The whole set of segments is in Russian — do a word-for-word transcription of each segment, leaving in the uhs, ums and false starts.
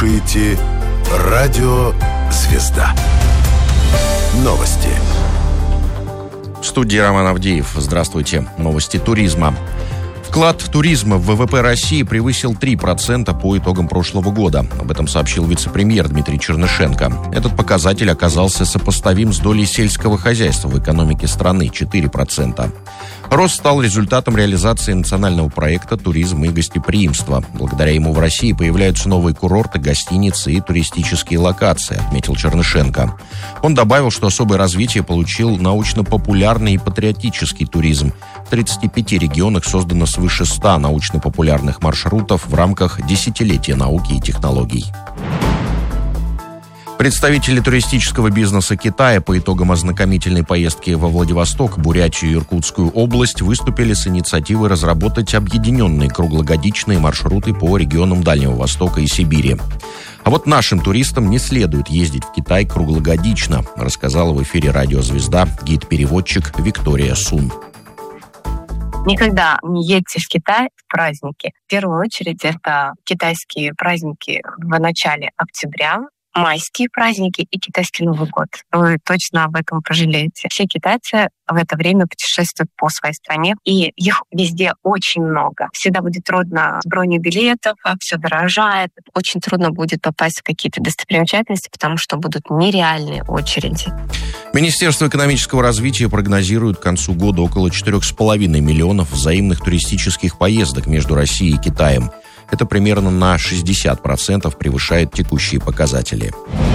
слушаете «Радио Звезда». Новости. В студии Роман Авдеев. Здравствуйте. Новости туризма. Вклад туризма в вэ вэ пэ России превысил три процента по итогам прошлого года. Об этом сообщил вице-премьер Дмитрий Чернышенко. Этот показатель оказался сопоставим с долей сельского хозяйства в экономике страны – четыре процента. Рост стал результатом реализации национального проекта «Туризм и гостеприимство». Благодаря ему в России появляются новые курорты, гостиницы и туристические локации, отметил Чернышенко. Он добавил, что особое развитие получил научно-популярный и патриотический туризм. В тридцати пяти регионах создано свыше ста научно-популярных маршрутов в рамках десятилетия науки и технологий. Представители туристического бизнеса Китая по итогам ознакомительной поездки во Владивосток, Бурятию и Иркутскую область выступили с инициативой разработать объединенные круглогодичные маршруты по регионам Дальнего Востока и Сибири. А вот нашим туристам не следует ездить в Китай круглогодично, рассказала в эфире «Радио Звезда» гид-переводчик Виктория Сун. Никогда не едьте в Китай в праздники. В первую очередь это китайские праздники в начале октября, майские праздники и китайский Новый год. Вы точно об этом пожалеете. Все китайцы в это время путешествуют по своей стране, и их везде очень много. Всегда будет трудно с броней билетов, все дорожает. Очень трудно будет попасть в какие-то достопримечательности, потому что будут нереальные очереди. Министерство экономического развития прогнозирует к концу года около четырех с половиной миллионов взаимных туристических поездок между Россией и Китаем. Это примерно на шестьдесят процентов превышает текущие показатели.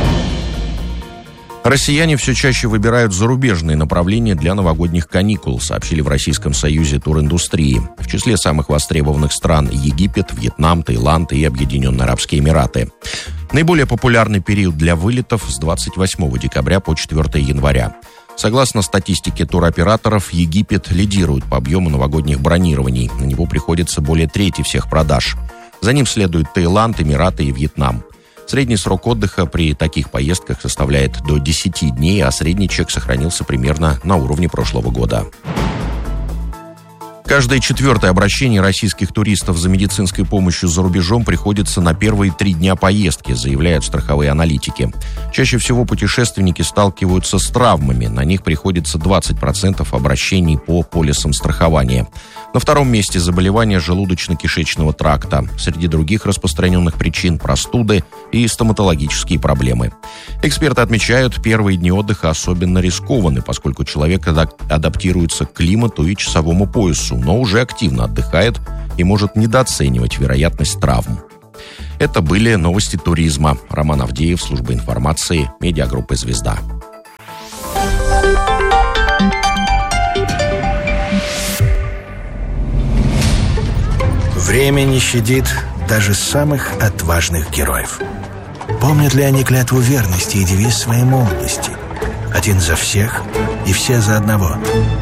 Россияне все чаще выбирают зарубежные направления для новогодних каникул, сообщили в Российском союзе туриндустрии. В числе самых востребованных стран Египет, Вьетнам, Таиланд и Объединенные Арабские Эмираты. Наиболее популярный период для вылетов с двадцать восьмого декабря по четвёртого января. Согласно статистике туроператоров, Египет лидирует по объему новогодних бронирований. На него приходится более трети всех продаж. За ним следуют Таиланд, Эмираты и Вьетнам. Средний срок отдыха при таких поездках составляет до десяти дней, а средний чек сохранился примерно на уровне прошлого года. Каждое четвертое обращение российских туристов за медицинской помощью за рубежом приходится на первые три дня поездки, заявляют страховые аналитики. Чаще всего путешественники сталкиваются с травмами. На них приходится двадцать процентов обращений по полисам страхования. На втором месте заболевания желудочно-кишечного тракта. Среди других распространенных причин – простуды и стоматологические проблемы. Эксперты отмечают, первые дни отдыха особенно рискованы, поскольку человек адаптируется к климату и часовому поясу, но уже активно отдыхает и может недооценивать вероятность травм. Это были новости туризма. Роман Авдеев, служба информации, медиагруппы «Звезда». Время не щадит даже самых отважных героев. Помнят ли они клятву верности и девиз своей молодости? Один за всех и все за одного.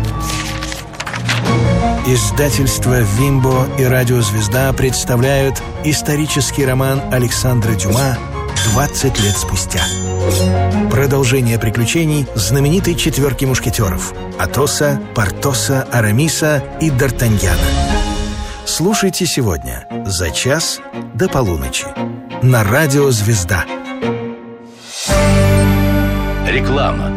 Издательства «Вимбо» и «Радио Звезда» представляют исторический роман Александра Дюма «двадцать лет спустя». Продолжение приключений знаменитой четверки мушкетеров – Атоса, Портоса, Арамиса и Д'Артаньяна. Слушайте сегодня за час до полуночи на «Радио Звезда». Реклама.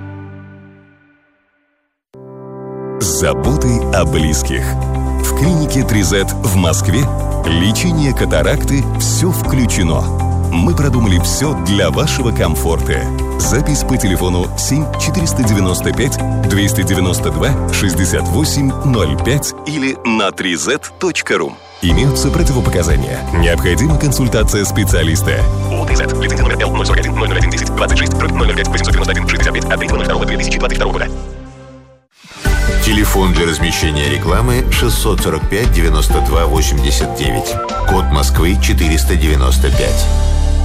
Заботы о близких. В клинике три зет в Москве лечение катаракты «Все включено». Мы продумали все для вашего комфорта. Запись по телефону семь четыреста девяносто пять двести девяносто два шестьдесят восемь ноль пять или на три зет точка ру. Имеются противопоказания. Необходима консультация специалиста. ООО три зет. Лицензия номер Л ноль сорок один ноль ноль один десять двадцать шесть ноль ноль пять восемьсот девяносто один шестьдесят пять от третьего ноль второго две тысячи двадцать второго года. Телефон для размещения рекламы шестьсот сорок пять девяносто два восемьдесят девять. Код Москвы четыреста девяносто пять.